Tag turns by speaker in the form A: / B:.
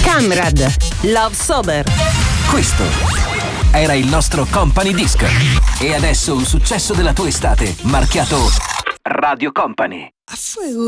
A: Kamrad, Love Sober.
B: Questo era il nostro Company Disc. E adesso un successo della tua estate, marchiato Radio Company.
C: A fuego.